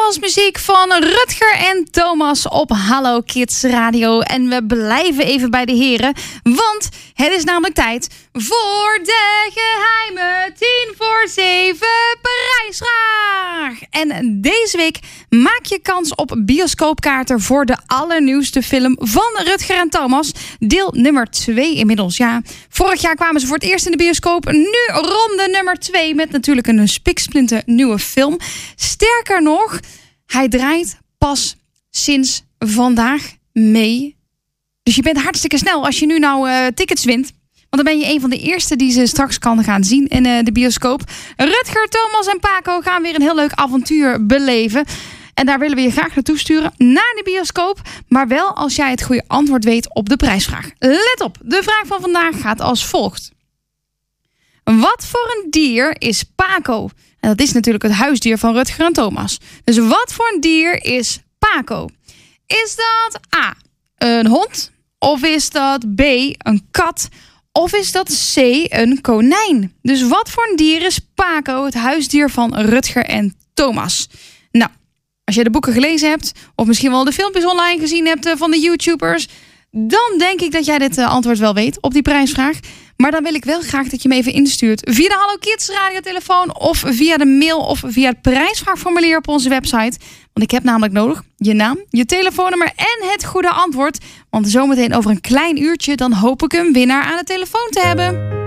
was muziek van Rutger en Thomas op Hallo Kids Radio. En we blijven even bij de heren, want het is namelijk tijd voor de geheime 6:10 prijsvraag. En deze week maak je kans op bioscoopkaarten voor de allernieuwste film van Rutger en Thomas. Deel nummer 2 inmiddels. Ja, vorig jaar kwamen ze voor het eerst in de bioscoop. Nu ronde nummer 2 met natuurlijk een spiksplinter nieuwe film. Sterker nog, hij draait pas sinds vandaag mee. Dus je bent hartstikke snel als je nu tickets wint. Want dan ben je een van de eerste die ze straks kan gaan zien in de bioscoop. Rutger, Thomas en Paco gaan weer een heel leuk avontuur beleven. En daar willen we je graag naartoe sturen, naar de bioscoop. Maar wel als jij het goede antwoord weet op de prijsvraag. Let op, de vraag van vandaag gaat als volgt. Wat voor een dier is Paco? En dat is natuurlijk het huisdier van Rutger en Thomas. Dus wat voor een dier is Paco? Is dat A, een hond? Of is dat B, een kat? Of is dat C, een konijn? Dus wat voor een dier is Paco, het huisdier van Rutger en Thomas? Nou, als je de boeken gelezen hebt, of misschien wel de filmpjes online gezien hebt van de YouTubers, dan denk ik dat jij dit antwoord wel weet op die prijsvraag. Maar dan wil ik wel graag dat je me even instuurt via de Hallo Kids radiotelefoon of via de mail of via het prijsvraagformulier op onze website. Want ik heb namelijk nodig je naam, je telefoonnummer en het goede antwoord. Want zometeen over een klein uurtje dan hoop ik een winnaar aan de telefoon te hebben.